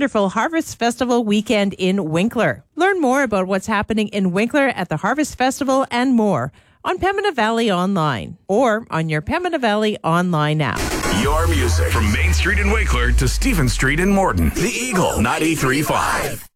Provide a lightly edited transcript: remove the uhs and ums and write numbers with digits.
wonderful Harvest Festival weekend in Winkler. Learn more about what's happening in Winkler at the Harvest Festival and more on Pembina Valley Online or on your Pembina Valley Online app. Your music from Main Street in Winkler to Stephen Street in Morton. The Eagle 93.5.